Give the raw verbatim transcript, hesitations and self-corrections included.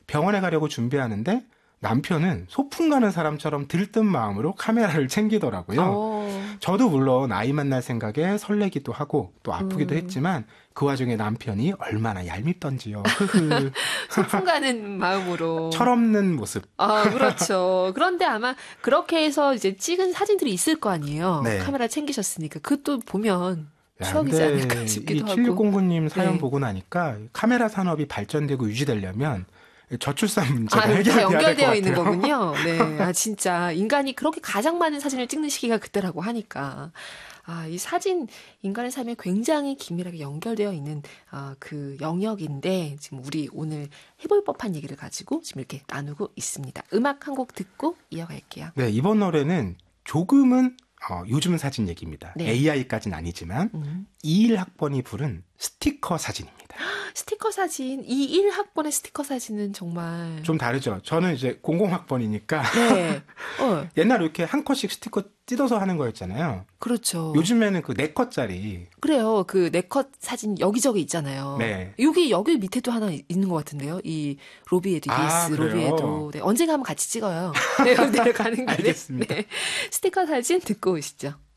병원에 가려고 준비하는데 남편은 소풍 가는 사람처럼 들뜬 마음으로 카메라를 챙기더라고요. 어. 저도 물론 아이 만날 생각에 설레기도 하고 또 아프기도 음. 했지만 그 와중에 남편이 얼마나 얄밉던지요. 소풍 가는 마음으로. 철없는 모습. 아, 그렇죠. 그런데 아마 그렇게 해서 이제 찍은 사진들이 있을 거 아니에요. 네. 카메라 챙기셨으니까. 그것도 보면 야, 추억이지 않을까 싶기도 하고. 칠육공구님 사연 네. 보고 나니까 카메라 산업이 발전되고 유지되려면 저출산 문제가 아, 다 해결돼야 될 것 연결되어 같아요. 있는 거군요. 네. 아, 진짜. 인간이 그렇게 가장 많은 사진을 찍는 시기가 그때라고 하니까. 아, 이 사진, 인간의 삶에 굉장히 긴밀하게 연결되어 있는, 아, 그 영역인데, 지금 우리 오늘 해볼 법한 얘기를 가지고 지금 이렇게 나누고 있습니다. 음악 한 곡 듣고 이어갈게요. 네, 이번 노래는 조금은 어, 요즘 사진 얘기입니다. 네. 에이아이까지는 아니지만 음. 이일 학번이 부른 스티커 사진입니다. 스티커 사진, 이 일 학번의 스티커 사진은 정말. 좀 다르죠. 저는 이제 공공학번이니까 네. 어, 옛날에 이렇게 한 컷씩 스티커 뜯어서 하는 거였잖아요. 그렇죠. 요즘에는 그 네 컷짜리. 그래요. 그 네컷 사진 여기저기 있잖아요. 네. 여기 여기 밑에도 하나 있는 것 같은데요. 이 로비에도 아, 이비에스 그래요? 로비에도. 네, 언젠가 한번 같이 찍어요. 네, 내려가는 길에. 알겠습니다. 네. 스티커 사진 듣고 오시죠.